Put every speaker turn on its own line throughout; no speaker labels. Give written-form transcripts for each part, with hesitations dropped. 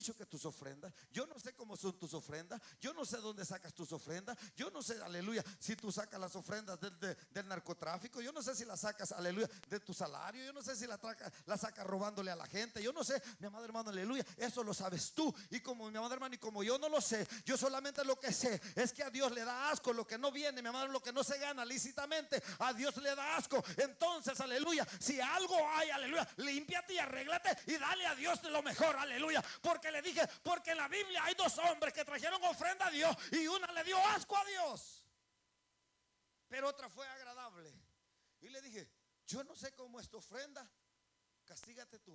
dicho que tus ofrendas, yo no sé cómo son tus ofrendas, yo no sé dónde sacas tus ofrendas, yo no sé, aleluya, si tú sacas las ofrendas del narcotráfico, yo no sé si las sacas, aleluya, de tu salario, yo no sé si la sacas robándole a la gente, yo no sé, mi amado hermano, aleluya, eso lo sabes tú. Y como mi amado hermano, y como yo no lo sé, yo solamente lo que sé es que a Dios le da asco lo que no viene, mi amado, lo que no se gana lícitamente, a Dios le da asco. Entonces, aleluya, si algo hay, aleluya, límpiate y arréglate y dale a Dios de lo mejor, aleluya. Porque le dije, porque en la Biblia hay dos hombres que trajeron ofrenda a Dios y una le dio asco a Dios, pero otra fue agradable. Y le dije, yo no sé cómo es tu ofrenda, castígate tú.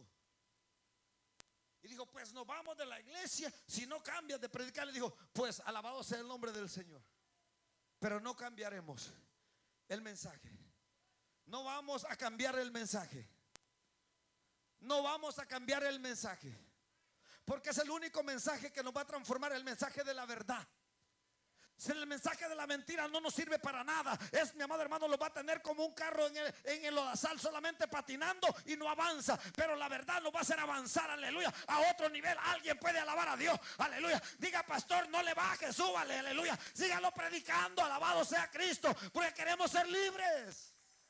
Y dijo, pues nos vamos de la iglesia si no cambias de predicar. Le dijo, pues alabado sea el nombre del Señor, pero no cambiaremos el mensaje. No vamos a cambiar el mensaje. No vamos a cambiar el mensaje, porque es el único mensaje que nos va a transformar, el mensaje de la verdad. Si el mensaje de la mentira no nos sirve para nada, mi amado hermano, lo va a tener como un carro en el lodazal, solamente patinando y no avanza. Pero la verdad nos va a hacer avanzar, aleluya, a otro nivel. Alguien puede alabar a Dios, aleluya. Diga, pastor, no le baje, súbale, aleluya. Sígalo predicando, alabado sea Cristo, porque queremos ser libres.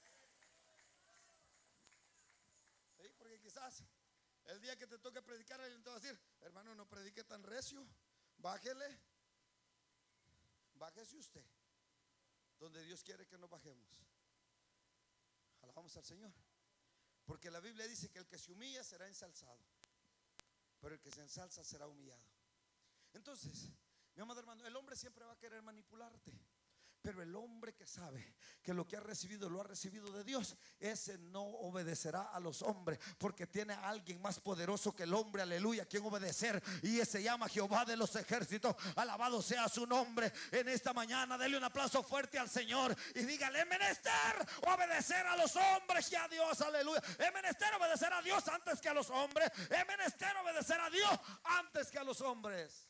¿Sí? Porque quizás el día que te toque predicar, alguien te va a decir, hermano, no predique tan recio, bájele. Bájese usted donde Dios quiere que nos bajemos. Alabamos al Señor, porque la Biblia dice que el que se humilla será ensalzado, pero el que se ensalza será humillado. Entonces, mi amado hermano, el hombre siempre va a querer manipularte, pero el hombre que sabe que lo que ha recibido lo ha recibido de Dios, ese no obedecerá a los hombres, porque tiene a alguien más poderoso que el hombre, aleluya, a quien obedecer, y ese llama Jehová de los ejércitos. Alabado sea su nombre. En esta mañana dele un aplauso fuerte al Señor y dígale, es menester obedecer a los hombres y a Dios, aleluya. Es menester obedecer a Dios antes que a los hombres. Es menester obedecer a Dios antes que a los hombres.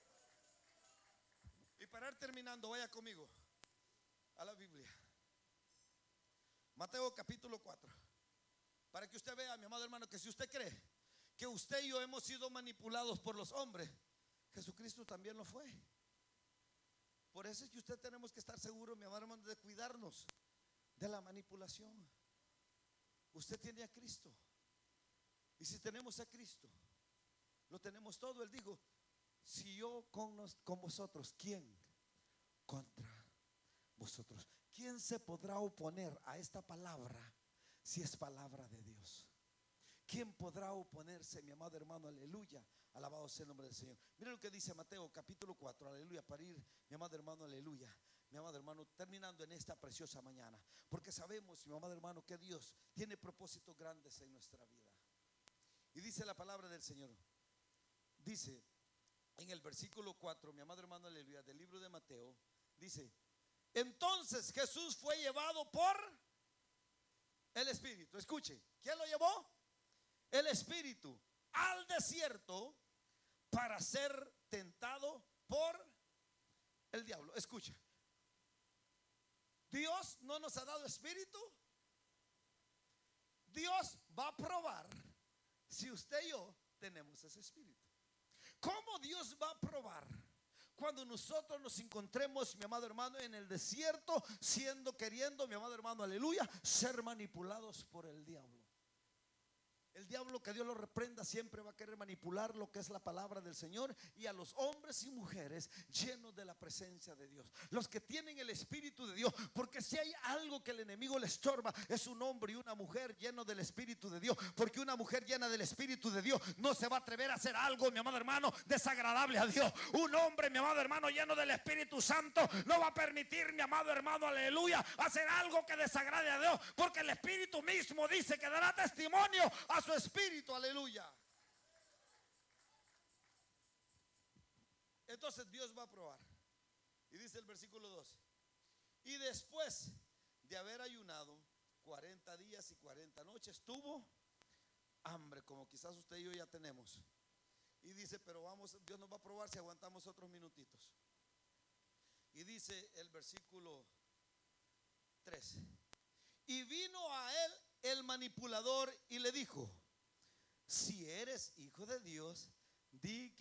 Y para ir terminando, vaya conmigo a la Biblia, Mateo capítulo 4, para que usted vea, mi amado hermano, que si usted cree que usted y yo hemos sido manipulados por los hombres, Jesucristo también lo fue. Por eso es que usted tenemos que estar seguro, mi amado hermano, de cuidarnos de la manipulación. Usted tiene a Cristo, y si tenemos a Cristo, lo tenemos todo. Él dijo, si yo con vosotros, ¿quién contra vosotros? ¿Quién se podrá oponer a esta palabra si es palabra de Dios? ¿Quién podrá oponerse, mi amado hermano? Aleluya, alabado sea el nombre del Señor. Mira lo que dice Mateo capítulo 4, aleluya, para ir, mi amado hermano, aleluya, mi amado hermano, terminando en esta preciosa mañana, porque sabemos, mi amado hermano, que Dios tiene propósitos grandes en nuestra vida. Y dice la palabra del Señor, dice en el versículo 4, mi amado hermano, aleluya, del libro de Mateo, dice, entonces Jesús fue llevado por el Espíritu. Escuche, ¿quién lo llevó? El Espíritu al desierto para ser tentado por el diablo. Escucha, Dios no nos ha dado espíritu. Dios va a probar si usted y yo tenemos ese espíritu. ¿Cómo Dios va a probar? Cuando nosotros nos encontremos, mi amado hermano, en el desierto, queriendo, mi amado hermano, aleluya, ser manipulados por el diablo. El diablo, que Dios lo reprenda, siempre va a querer manipular lo que es la palabra del Señor y a los hombres y mujeres llenos de la presencia de Dios, los que tienen el Espíritu de Dios. Porque si hay algo que el enemigo le estorba, es un hombre y una mujer llenos del Espíritu de Dios. Porque una mujer llena del Espíritu de Dios no se va a atrever a hacer algo, mi amado hermano, desagradable a Dios. Un hombre, mi amado hermano, lleno del Espíritu Santo no va a permitir, mi amado hermano, aleluya, hacer algo que desagrade a Dios, porque el Espíritu mismo dice que dará testimonio a su espíritu, aleluya. Entonces Dios va a probar. Y dice el versículo 2, y después de haber ayunado 40 días y 40 noches, tuvo hambre, como quizás usted y yo ya tenemos. Y dice, pero vamos, Dios nos va a probar si aguantamos otros minutitos. Y dice el versículo 3, y vino a él el manipulador y le dijo, si eres hijo de Dios, di que